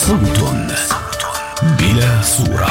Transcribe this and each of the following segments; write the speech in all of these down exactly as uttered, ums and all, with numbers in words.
صوت بلا صورة.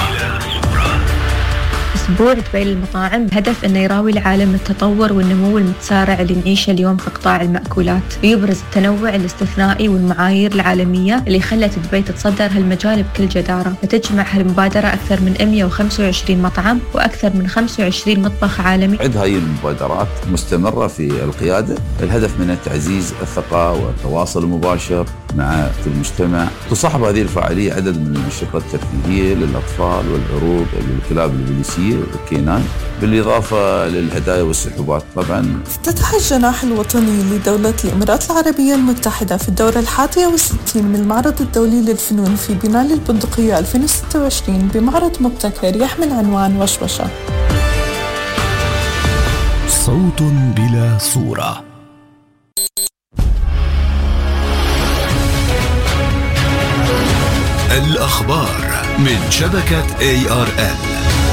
أسبوع دبي للمطاعم بهدف أنه يراوي العالم التطور والنمو المتسارع اللي نعيشه اليوم في قطاع المأكولات، ويبرز التنوع الاستثنائي والمعايير العالمية اللي خلت دبي تتصدر هالمجال بكل جدارة. وتجمع هالمبادرة أكثر من مئة وخمسة وعشرين مطعم وأكثر من خمسة وعشرين مطبخ عالمي. عد هاي المبادرات مستمرة في القيادة، الهدف منها تعزيز الثقة والتواصل المباشر مع المجتمع. تصاحب هذه الفعالية عدد من الأنشطة الترفيهية للأطفال والعروض للكلاب البوليسية والكينان، بالإضافة للهدايا والسحوبات. طبعا افتتح الجناح الوطني لدولة الإمارات العربية المتحدة في الدورة الحادية والستين من المعرض الدولي للفنون في بناء البندقية ألفين وستة وعشرين بمعرض مبتكر يحمل عنوان وشوشة. صوت بلا صورة. الأخبار من شبكة إيه آر إل.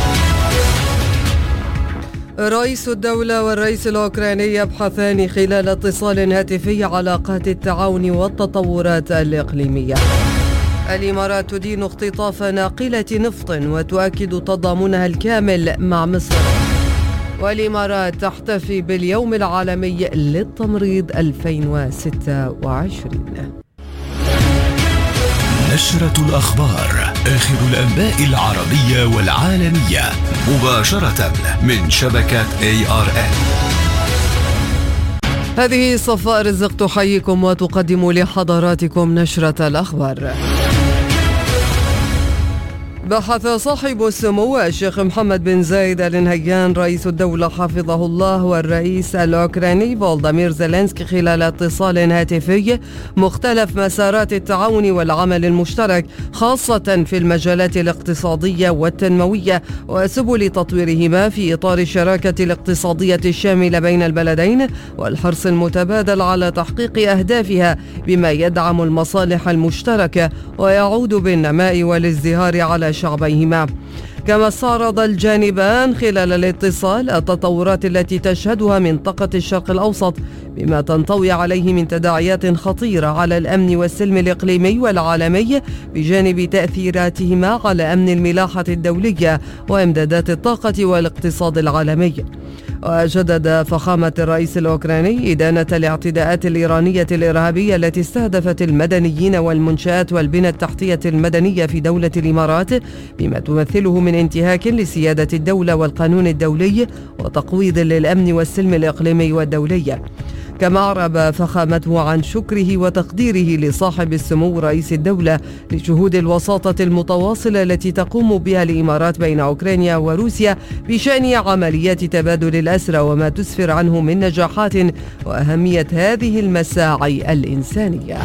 رئيس الدولة والرئيس الأوكراني يبحثان خلال اتصال هاتفي علاقات التعاون والتطورات الإقليمية. الإمارات تدين اختطاف ناقلة نفط وتؤكد تضامنها الكامل مع مصر. والإمارات تحتفي باليوم العالمي للتمريض ألفين وستة وعشرين. نشرة الأخبار، آخر الأنباء العربية والعالمية مباشرة من شبكة إيه آر إل. هذه صفاء رزق تحييكم وتقدم لحضراتكم نشرة الأخبار. بحث صاحب السمو الشيخ محمد بن زايد آل نهيان رئيس الدولة حفظه الله والرئيس الأوكراني فولوديمير زيلينسكي خلال اتصال هاتفي مختلف مسارات التعاون والعمل المشترك، خاصة في المجالات الاقتصادية والتنموية وسبل تطويرهما في إطار الشراكة الاقتصادية الشاملة بين البلدين والحرص المتبادل على تحقيق أهدافها بما يدعم المصالح المشتركة ويعود بالنماء والازدهار على شعبيهما. كما استعرض الجانبان خلال الاتصال التطورات التي تشهدها منطقة الشرق الأوسط بما تنطوي عليه من تداعيات خطيرة على الأمن والسلم الإقليمي والعالمي بجانب تأثيراتهما على أمن الملاحة الدولية وإمدادات الطاقة والاقتصاد العالمي. وجدد فخامة الرئيس الأوكراني إدانة الاعتداءات الإيرانية الإرهابية التي استهدفت المدنيين والمنشآت والبنى التحتية المدنية في دولة الإمارات بما تمثله من انتهاك لسيادة الدولة والقانون الدولي وتقويض للأمن والسلم الإقليمي والدولي. كما أعرب فخامته عن شكره وتقديره لصاحب السمو رئيس الدولة لجهود الوساطة المتواصلة التي تقوم بها الإمارات بين أوكرانيا وروسيا بشأن عمليات تبادل الأسرى وما تسفر عنه من نجاحات وأهمية هذه المساعي الإنسانية.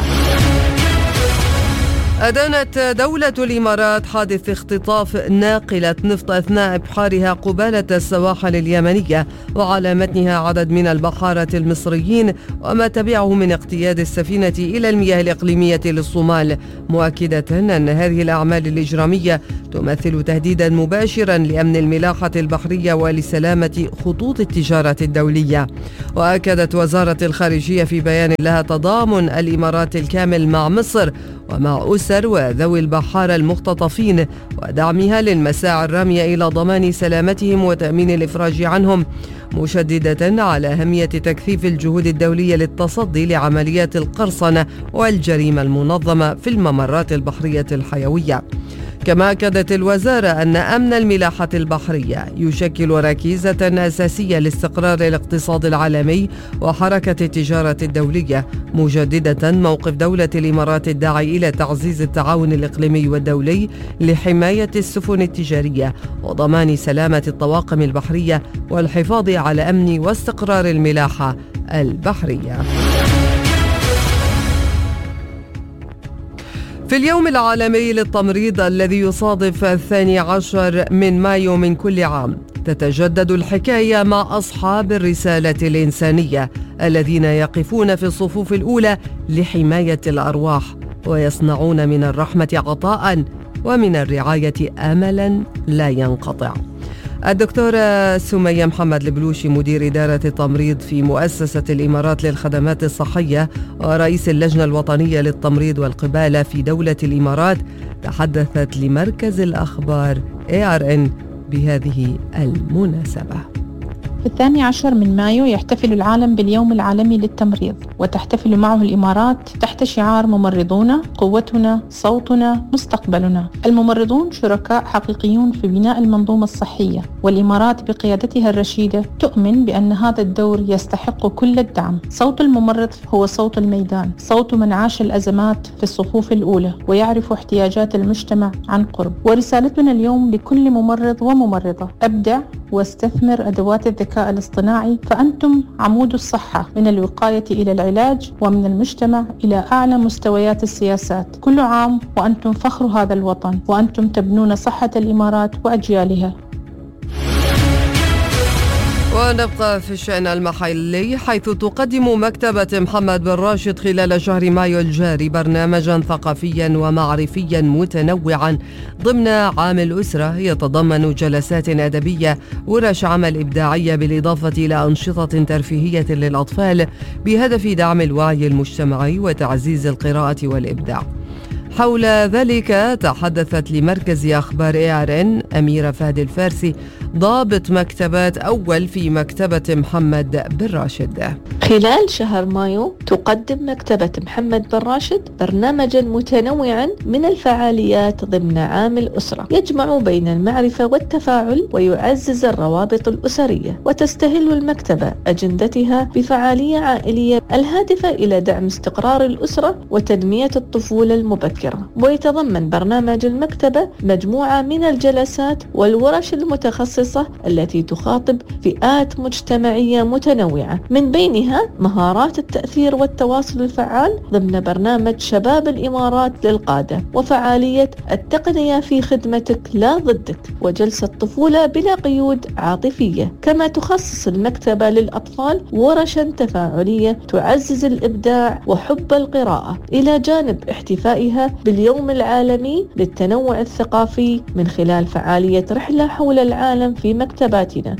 أدانت دولة الإمارات حادث اختطاف ناقلة نفط أثناء إبحارها قبالة السواحل اليمنية وعلى متنها عدد من البحارة المصريين وما تبعه من اقتياد السفينة إلى المياه الإقليمية للصومال، مؤكدة أن هذه الأعمال الإجرامية تمثل تهديدا مباشرا لأمن الملاحة البحرية ولسلامة خطوط التجارة الدولية. وأكدت وزارة الخارجية في بيان لها تضامن الإمارات الكامل مع مصر ومع أسر وذوي البحارة المختطفين ودعمها للمساعي الرامية إلى ضمان سلامتهم وتأمين الإفراج عنهم، مشددة على أهمية تكثيف الجهود الدولية للتصدي لعمليات القرصنة والجريمة المنظمة في الممرات البحرية الحيوية. كما أكدت الوزارة أن أمن الملاحة البحرية يشكل ركيزة أساسية لاستقرار الاقتصاد العالمي وحركة التجارة الدولية، مجددة موقف دولة الإمارات الداعي إلى تعزيز التعاون الإقليمي والدولي لحماية السفن التجارية وضمان سلامة الطواقم البحرية والحفاظ على أمن واستقرار الملاحة البحرية. في اليوم العالمي للتمريض الذي يصادف الثاني عشر من مايو من كل عام تتجدد الحكاية مع أصحاب الرسالة الإنسانية الذين يقفون في الصفوف الأولى لحماية الأرواح ويصنعون من الرحمة عطاء ومن الرعاية أملا لا ينقطع. الدكتورة سمية محمد البلوشي مدير إدارة التمريض في مؤسسة الإمارات للخدمات الصحية ورئيس اللجنة الوطنية للتمريض والقبالة في دولة الإمارات تحدثت لمركز الأخبار إيه آر إن بهذه المناسبة. في الثاني عشر من مايو يحتفل العالم باليوم العالمي للتمريض، وتحتفل معه الإمارات تحت شعار ممرضونا قوتنا صوتنا مستقبلنا. الممرضون شركاء حقيقيون في بناء المنظومة الصحية، والإمارات بقيادتها الرشيدة تؤمن بأن هذا الدور يستحق كل الدعم. صوت الممرض هو صوت الميدان، صوت من عاش الأزمات في الصفوف الأولى ويعرف احتياجات المجتمع عن قرب. ورسالتنا اليوم لكل ممرض وممرضة: أبدع واستثمر أدوات الذكاء الاصطناعي، فأنتم عمود الصحة، من الوقاية إلى العلاج ومن المجتمع إلى أعلى مستويات السياسات. كل عام وأنتم فخر هذا الوطن، وأنتم تبنون صحة الإمارات وأجيالها. ونبقى في الشأن المحلي، حيث تقدم مكتبة محمد بن راشد خلال شهر مايو الجاري برنامجا ثقافيا ومعرفيا متنوعا ضمن عام الأسرة، يتضمن جلسات أدبية، ورش عمل إبداعية، بالإضافة إلى أنشطة ترفيهية للأطفال بهدف دعم الوعي المجتمعي وتعزيز القراءة والإبداع. حول ذلك تحدثت لمركز أخبار إيه آر إن أميرة فهد الفارسي، ضابط مكتبات أول في مكتبة محمد بن راشد. خلال شهر مايو تقدم مكتبة محمد بن راشد برنامجا متنوعا من الفعاليات ضمن عام الأسرة، يجمع بين المعرفة والتفاعل ويعزز الروابط الأسرية. وتستهل المكتبة أجندتها بفعالية عائلية الهادفة إلى دعم استقرار الأسرة وتنمية الطفولة المبكرة. ويتضمن برنامج المكتبة مجموعة من الجلسات والورش المتخصصة التي تخاطب فئات مجتمعية متنوعة، من بينها مهارات التأثير والتواصل الفعال ضمن برنامج شباب الإمارات للقادة، وفعالية التقنية في خدمتك لا ضدك، وجلسة طفولة بلا قيود عاطفية. كما تخصص المكتبة للأطفال ورشا تفاعلية تعزز الإبداع وحب القراءة، إلى جانب احتفائها باليوم العالمي للتنوع الثقافي من خلال فعالية رحلة حول العالم في مكتباتنا.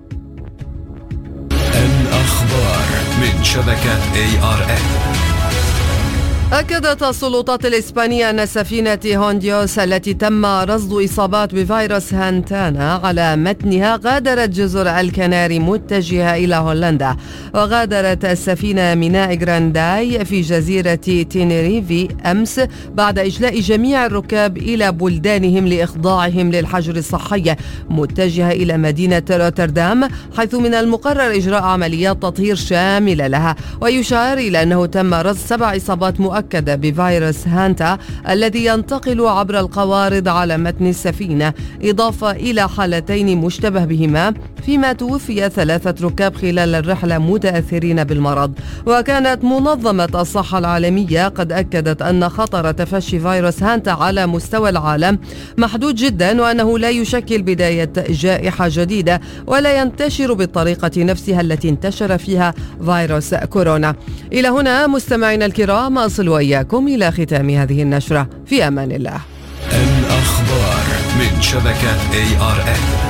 الأخبار من شبكة إيه آر إن. أكدت السلطات الإسبانية أن سفينة هونديوس التي تم رصد إصابات بفيروس هانتانا على متنها غادرت جزر الكناري متجهة إلى هولندا. وغادرت السفينة ميناء جرانداي في جزيرة تينيريفي أمس بعد إجلاء جميع الركاب إلى بلدانهم لإخضاعهم للحجر الصحي، متجهة إلى مدينة روتردام، حيث من المقرر إجراء عمليات تطهير شاملة لها. ويشار إلى أنه تم رصد سبع إصابات مؤكدة بفيروس هانتا الذي ينتقل عبر القوارض على متن السفينة، إضافة إلى حالتين مشتبه بهما، فيما توفي ثلاثة ركاب خلال الرحلة متأثرين بالمرض. وكانت منظمة الصحة العالمية قد أكدت أن خطر تفشي فيروس هانتا على مستوى العالم محدود جدا، وأنه لا يشكل بداية جائحة جديدة ولا ينتشر بالطريقة نفسها التي انتشر فيها فيروس كورونا. إلى هنا مستمعينا الكرام أصل وإياكم إلى ختام هذه النشرة، في أمان الله. الأخبار من شبكة إيه آر إن.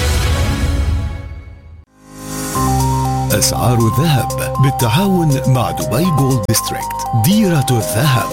أسعار الذهب بالتعاون مع دبي جولد ديستريكت، ديرة الذهب.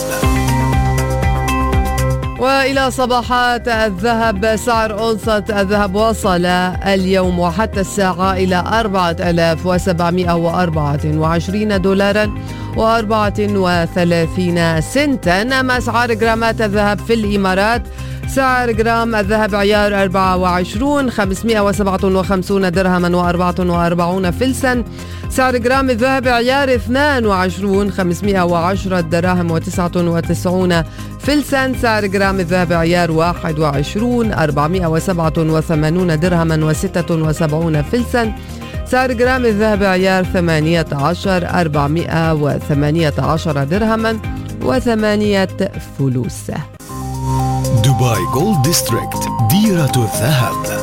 وإلى صباحات الذهب، سعر أونصة الذهب وصل اليوم وحتى الساعة إلى أربعة آلاف وسبعمائة وأربعة وعشرين دولارا وأربعة وثلاثين سنتا. أما أسعار جرامات الذهب في الإمارات، سعر جرام الذهب عيار أربعة وعشرين خمسمائة وسبعة وخمسين درهما وأربعة وأربعين فلسا. سعر جرام الذهب عيار اثنين وعشرين خمسمائة وعشرة دراهم وتسعة وتسعين فلسا. سعر جرام الذهب عيار واحد وعشرين أربعمائة وسبعة وثمانين درهما وستة وسبعين فلسا. سعر جرام الذهب عيار ثمانية عشر أربعمائة وثمانية عشر درهما وثمانية فلوس. دبي جولد ديستريكت، ديرة الذهب.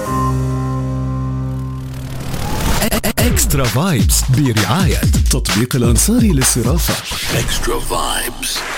اكسترا فايبس برعاية تطبيق الأنصاري للصرافة. اكسترا فايبس.